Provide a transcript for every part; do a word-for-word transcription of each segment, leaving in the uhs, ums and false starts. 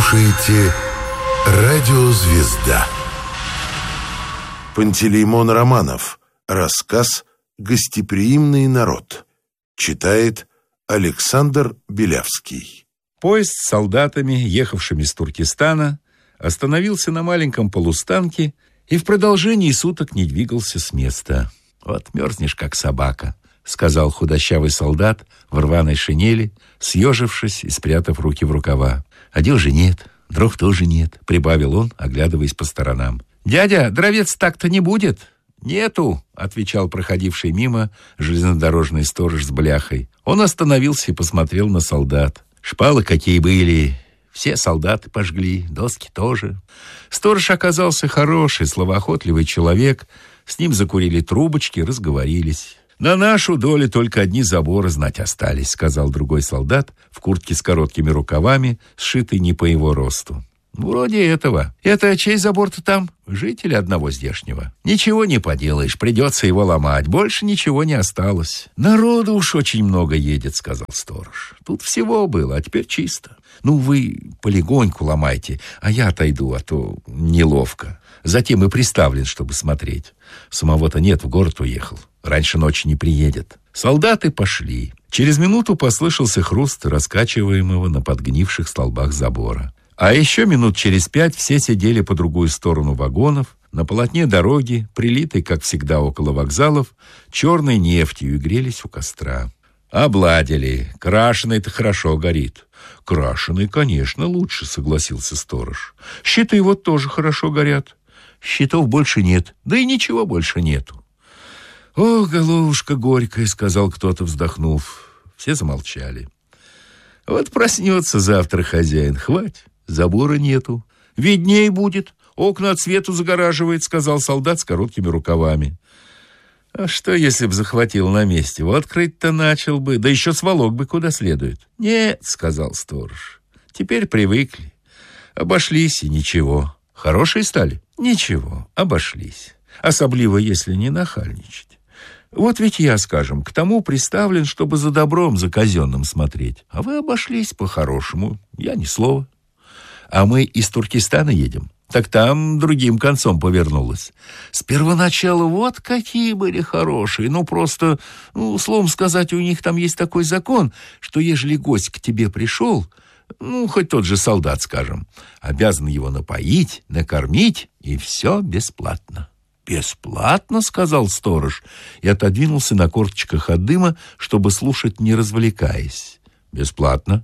слушаете «Радио Звезда». Пантелеймон Романов. Рассказ «Гостеприимный народ». Читает Александр Белявский. Поезд с солдатами, ехавшими с Туркестана, остановился на маленьком полустанке и в продолжении суток не двигался с места. «Вот мерзнешь, как собака», — сказал худощавый солдат в рваной шинели, съежившись и спрятав руки в рукава. «Одежи нет, дров тоже нет», — прибавил он, оглядываясь по сторонам. «Дядя, дровец так-то не будет?» «Нету», — отвечал проходивший мимо железнодорожный сторож с бляхой. Он остановился и посмотрел на солдат. Шпалы какие были, все солдаты пожгли, доски тоже. Сторож оказался хороший, словоохотливый человек. С ним закурили трубочки, разговорились. «На нашу долю только одни заборы знать остались», — сказал другой солдат в куртке с короткими рукавами, сшитой не по его росту. «Вроде этого. Это чей забор-то там? Жители одного здешнего. Ничего не поделаешь, придется его ломать. Больше ничего не осталось». «Народу уж очень много едет», — сказал сторож. «Тут всего было, а теперь чисто. Ну, вы полегоньку ломайте, а я отойду, а то неловко. Затем и приставлен, чтобы смотреть. Самого-то нет, в город уехал. Раньше ночи не приедет». Солдаты пошли. Через минуту послышался хруст раскачиваемого на подгнивших столбах забора. А еще минут через пять все сидели по другую сторону вагонов, на полотне дороги, прилитой, как всегда, около вокзалов, черной нефтью и грелись у костра. «Обладили. Крашеный-то хорошо горит». «Крашеный, конечно, лучше», — согласился сторож. «Щиты вот тоже хорошо горят». «Щитов больше нет, да и ничего больше нету». «О, головушка горькая», — сказал кто-то, вздохнув. Все замолчали. «Вот проснется завтра хозяин, хватит. Забора нету. Видней будет. Окна от свету загораживает», — сказал солдат с короткими рукавами. «А что, если б захватил на месте? Вот открыть-то начал бы, да еще сволок бы куда следует». «Нет», — сказал сторож. «Теперь привыкли. Обошлись, и ничего. Хорошие стали?» «Ничего, обошлись. Особливо, если не нахальничать. Вот ведь я, скажем, к тому приставлен, чтобы за добром, за казенным смотреть. А вы обошлись по-хорошему. Я ни слова. А мы из Туркестана едем. Так там другим концом повернулось. С первоначала вот какие были хорошие. Ну, просто, ну, словом сказать, у них там есть такой закон, что ежели гость к тебе пришел, ну, хоть тот же солдат, скажем, обязан его напоить, накормить, и все бесплатно». «Бесплатно?» — сказал сторож и отодвинулся на корточках от дыма, чтобы слушать, не развлекаясь. «Бесплатно?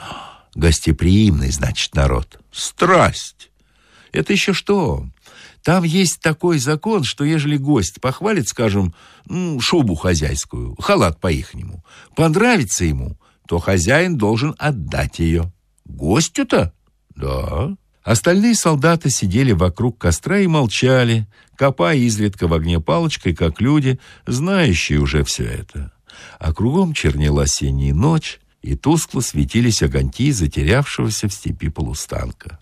Гостеприимный, значит, народ. Страсть! Это еще что? Там есть такой закон, что ежели гость похвалит, скажем, ну, шубу хозяйскую, халат по-ихнему, понравится ему, то хозяин должен отдать ее». «Гостю-то?» «Да». Остальные солдаты сидели вокруг костра и молчали, копая изредка в огне палочкой, как люди, знающие уже все это. А кругом чернела осенняя ночь, и тускло светились огоньки затерявшегося в степи полустанка.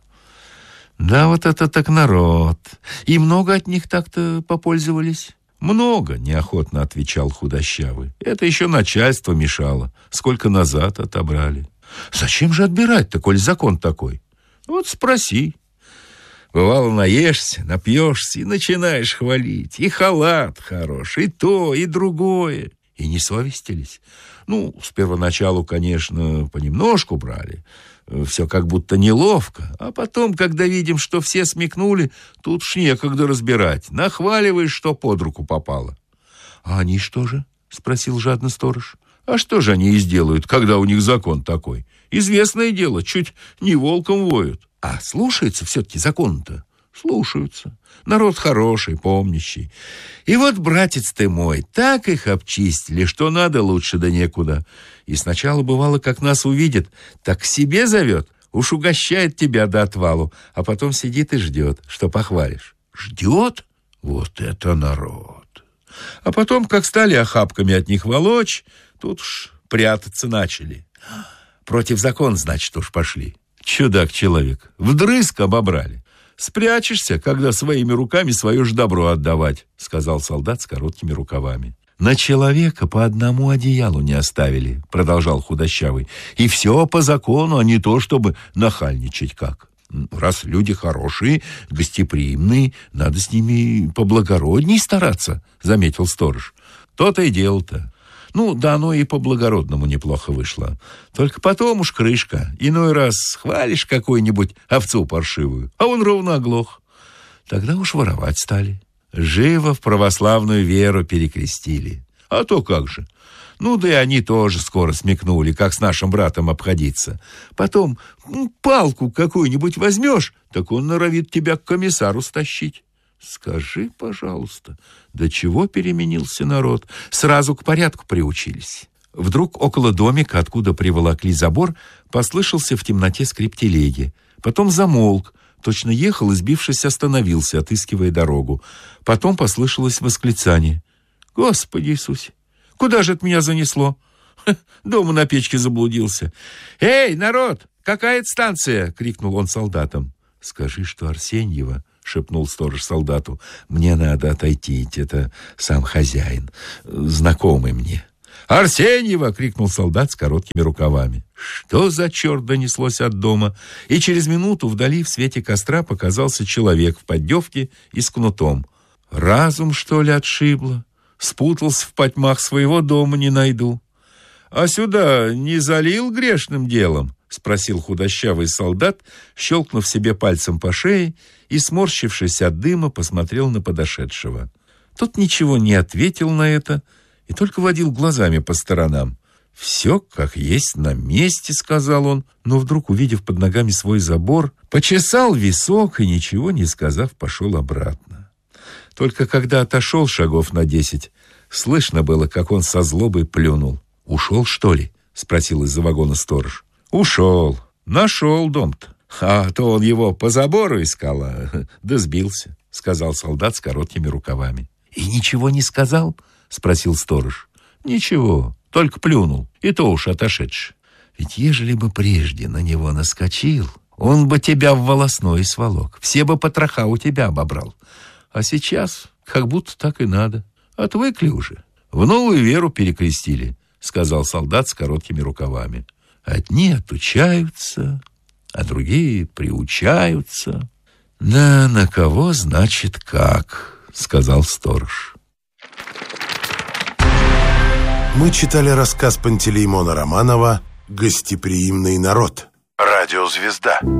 «Да вот это так народ! И много от них так-то попользовались?» «Много», — неохотно отвечал худощавый. «Это еще начальство мешало. Сколько назад отобрали». «Зачем же отбирать-то, коль закон такой?» «Вот спроси. Бывало, наешься, напьешься и начинаешь хвалить. И халат хороший, и то, и другое». И не совестились. Ну, с первоначалу, конечно, понемножку брали. Все как будто неловко. А потом, когда видим, что все смекнули, тут ж некогда разбирать. Нахваливаешь, что под руку попало. «А они что же?» — спросил жадно сторож. «А что же они и сделают, когда у них закон такой? Известное дело, чуть не волком воют». «А слушаются все-таки закон-то?» «Слушаются. Народ хороший, помнящий. И вот, братец ты мой, так их обчистили, что надо лучше да некуда. И сначала бывало, как нас увидит, так к себе зовет, уж угощает тебя до отвалу, а потом сидит и ждет, что похвалишь». «Ждет? Вот это народ!» А потом, как стали охапками от них волочь, тут уж прятаться начали. Против закона, значит, уж пошли. Чудак-человек, вдрызг обобрали. «Спрячешься, когда своими руками свое ж добро отдавать», — сказал солдат с короткими рукавами. На человека по одному одеялу не оставили, продолжал худощавый. И все по закону, а не то, чтобы нахальничать как. Раз люди хорошие, гостеприимные, надо с ними поблагородней стараться, заметил сторож. То-то и дело-то. Ну, да оно и по-благородному неплохо вышло. Только потом уж крышка. Иной раз хвалишь какую-нибудь овцу паршивую, а он ровно оглох. Тогда уж воровать стали. Живо в православную веру перекрестили. А то как же. Ну, да и они тоже скоро смекнули, как с нашим братом обходиться. Потом ну, палку какую-нибудь возьмешь, так он норовит тебя к комиссару стащить. Скажи, пожалуйста, до чего переменился народ? Сразу к порядку приучились. Вдруг около домика, откуда приволокли забор, послышался в темноте скрип телеги. Потом замолк. Точно ехал и, сбившись, остановился, отыскивая дорогу. Потом послышалось восклицание. «Господи Иисусе! Куда же это меня занесло? Ха, дома на печке заблудился. Эй, народ, какая это станция?» — крикнул он солдатам. «Скажи, что Арсеньева», — шепнул сторож солдату. «Мне надо отойти, это сам хозяин, знакомый мне». «Арсеньева!» — крикнул солдат с короткими рукавами. Что за черт донеслось от дома? И через минуту вдали в свете костра показался человек в поддевке и с кнутом. Разум, что ли, отшибло? Спутался в потьмах, своего дома не найду. «А сюда не залил грешным делом?» — спросил худощавый солдат, щелкнув себе пальцем по шее и, сморщившись от дыма, посмотрел на подошедшего. Тот ничего не ответил на это и только водил глазами по сторонам. «Все как есть на месте», — сказал он, но вдруг, увидев под ногами свой забор, почесал висок и, ничего не сказав, пошел обратно. Только когда отошел шагов на десять, слышно было, как он со злобой плюнул. «Ушел, что ли?» — спросил из-за вагона сторож. «Ушел. Нашел дом-то. А то он его по забору искал, а, да сбился», — сказал солдат с короткими рукавами. «И ничего не сказал?» — спросил сторож. «Ничего, только плюнул, и то уж отошедший. Ведь ежели бы прежде на него наскочил, он бы тебя в волосной сволок, все бы потроха у тебя обобрал. А сейчас как будто так и надо. Отвыкли уже, в новую веру перекрестили», — сказал солдат с короткими рукавами. «Одни отучаются, а другие приучаются». «Да на кого, значит, как», — сказал сторож. Мы читали рассказ Пантелеймона Романова «Гостеприимный народ». Радиозвезда.